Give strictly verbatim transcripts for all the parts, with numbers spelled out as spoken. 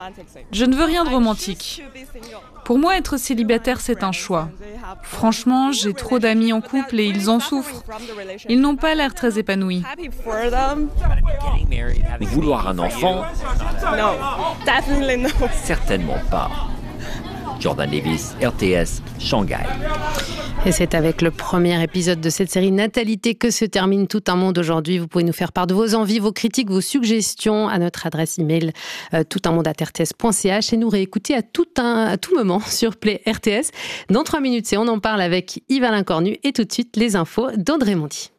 Je ne veux rien de romantique. Pour moi, être célibataire, c'est un choix. Franchement, j'ai trop d'amis en couple et ils en souffrent. Ils n'ont pas l'air très épanouis. Vouloir un enfant? Certainement pas. Jordan Davis, R T S, Shanghai. Et c'est avec le premier épisode de cette série Natalité que se termine Tout un monde aujourd'hui. Vous pouvez nous faire part de vos envies, vos critiques, vos suggestions à notre adresse email euh, toutunmonde arobase r t s point c h et nous réécouter à tout, un, à tout moment sur Play R T S. Dans trois minutes, c'est On en parle avec Yves-Alain Cornu et tout de suite les infos d'Audrey Mondy.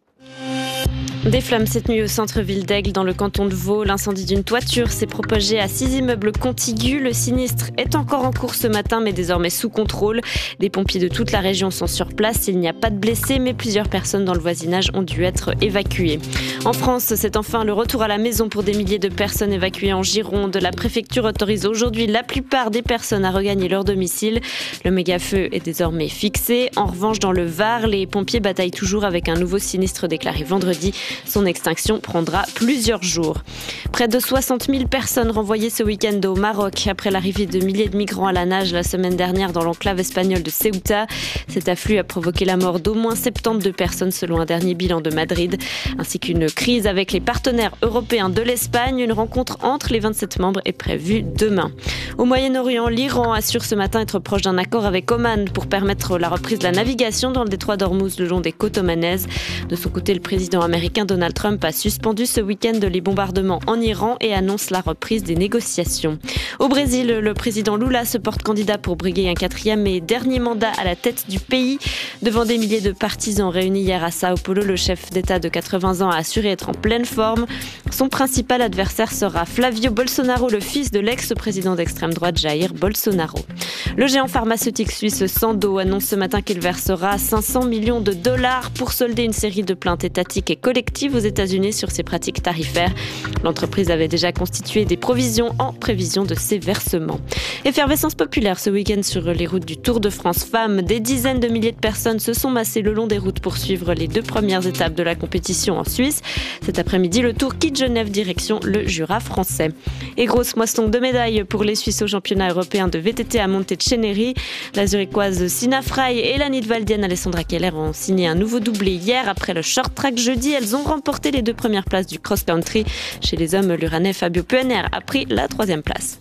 Des flammes cette nuit au centre-ville d'Aigle, dans le canton de Vaud. L'incendie d'une toiture s'est propagé à six immeubles contigus. Le sinistre est encore en cours ce matin, mais désormais sous contrôle. Des pompiers de toute la région sont sur place. Il n'y a pas de blessés, mais plusieurs personnes dans le voisinage ont dû être évacuées. En France, c'est enfin le retour à la maison pour des milliers de personnes évacuées en Gironde. La préfecture autorise aujourd'hui la plupart des personnes à regagner leur domicile. Le méga-feu est désormais fixé. En revanche, dans le Var, les pompiers bataillent toujours avec un nouveau sinistre déclaré vendredi. Son extinction prendra plusieurs jours. Près de soixante mille personnes renvoyées ce week-end au Maroc après l'arrivée de milliers de migrants à la nage la semaine dernière dans l'enclave espagnole de Ceuta. Cet afflux a provoqué la mort d'au moins soixante-douze personnes selon un dernier bilan de Madrid, ainsi qu'une crise avec les partenaires européens de l'Espagne. Une rencontre entre les vingt-sept membres est prévue demain. Au Moyen-Orient, l'Iran assure ce matin être proche d'un accord avec Oman pour permettre la reprise de la navigation dans le détroit d'Ormuz le long des côtes omanaises. De son côté, le président américain Donald Trump a suspendu ce week-end les bombardements en Iran et annonce la reprise des négociations. Au Brésil, le président Lula se porte candidat pour briguer un quatrième et dernier mandat à la tête du pays. Devant des milliers de partisans réunis hier à Sao Paulo, le chef d'État de quatre-vingts ans a assuré être en pleine forme. Son principal adversaire sera Flavio Bolsonaro, le fils de l'ex-président d'extrême droite Jair Bolsonaro. Le géant pharmaceutique suisse Sandoz annonce ce matin qu'il versera cinq cents millions de dollars pour solder une série de plaintes étatiques et collectives aux États-Unis sur ses pratiques tarifaires. L'entreprise avait déjà constitué des provisions en prévision de ces versements. Effervescence populaire ce week-end sur les routes du Tour de France Femmes. Des dizaines de milliers de personnes se sont massées le long des routes pour suivre les deux premières étapes de la compétition en Suisse. Cet après-midi, le Tour quitte Genève direction le Jura français. Et grosse moisson de médailles pour les Suisses au championnat européen de V T T à Monteceneri. La zurichoise Sina Frey et la nidwaldienne Alessandra Keller ont signé un nouveau doublé hier. Après le short track jeudi, elles ont remporté les deux premières places du cross-country. Chez les hommes, l'Uranais Fabio Puener a pris la troisième place.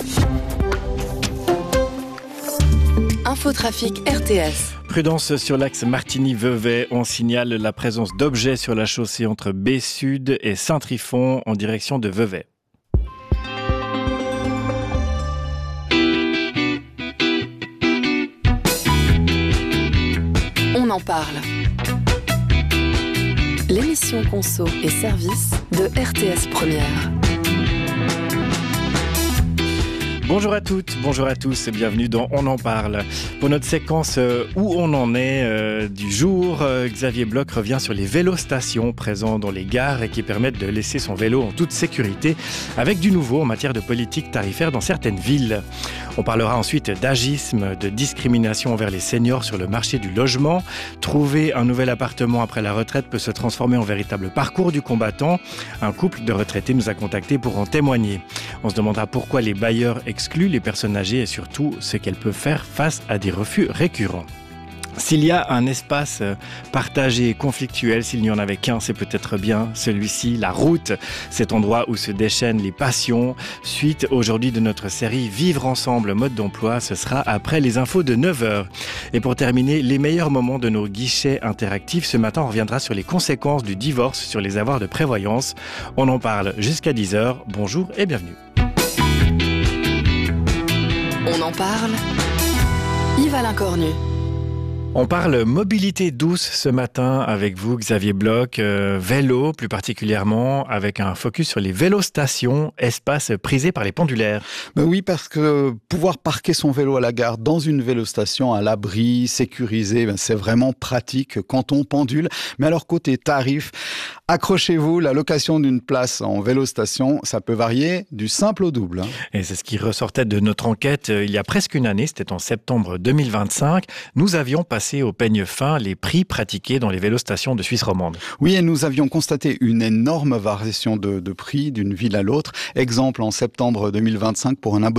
Infotrafic R T S. Prudence sur l'axe Martigny-Vevey. On signale la présence d'objets sur la chaussée entre B-Sud et Saint-Trifon en direction de Vevey. On en parle. L'émission Conso et Services de R T S Première. Bonjour à toutes, bonjour à tous et bienvenue dans On en parle. Pour notre séquence euh, Où on en est euh, du jour, euh, Xavier Bloch revient sur les vélostations présents dans les gares et qui permettent de laisser son vélo en toute sécurité avec du nouveau en matière de politique tarifaire dans certaines villes. On parlera ensuite d'agisme, de discrimination envers les seniors sur le marché du logement. Trouver un nouvel appartement après la retraite peut se transformer en véritable parcours du combattant. Un couple de retraités nous a contactés pour en témoigner. On se demandera pourquoi les bailleurs excluent les personnes âgées et surtout ce qu'elles peuvent faire face à des refus récurrents. S'il y a un espace partagé et conflictuel, s'il n'y en avait qu'un, c'est peut-être bien celui-ci, la route, cet endroit où se déchaînent les passions. Suite aujourd'hui de notre série Vivre ensemble, mode d'emploi, ce sera après les infos de neuf heures. Et pour terminer, les meilleurs moments de nos guichets interactifs. Ce matin, on reviendra sur les conséquences du divorce sur les avoirs de prévoyance. On en parle jusqu'à dix heures. Bonjour et bienvenue. On en parle. Yves-Alain Cornu. On parle mobilité douce ce matin avec vous, Xavier Bloch, euh, vélo plus particulièrement, avec un focus sur les vélostations, espaces prisés par les pendulaires. Ben oui, parce que pouvoir parquer son vélo à la gare dans une vélostation à l'abri, sécurisé, ben c'est vraiment pratique quand on pendule. Mais alors côté tarif, accrochez-vous, la location d'une place en vélostation, ça peut varier du simple au double. Et c'est ce qui ressortait de notre enquête il y a presque une année, c'était en septembre deux mille vingt-cinq. Nous avions passé passer au peigne fin les prix pratiqués dans les vélostations de Suisse romande. Oui, et nous avions constaté une énorme variation de, de prix d'une ville à l'autre. Exemple, en septembre deux mille vingt-cinq, pour un abonnement